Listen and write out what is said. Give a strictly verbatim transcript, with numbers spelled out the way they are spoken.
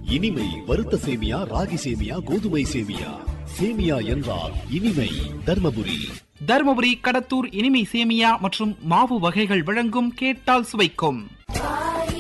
இனிமை வறுத்த சேமியா, ராகி சேமியா, கோதுமை சேமியா. சேமியா என்றால் இனிமை. தர்மபுரி தர்மபுரி கடத்தூர் இனிமை சேமியா மற்றும் மாவு வகைகள் வழங்கும் கேட்டால் சுவைக்கும்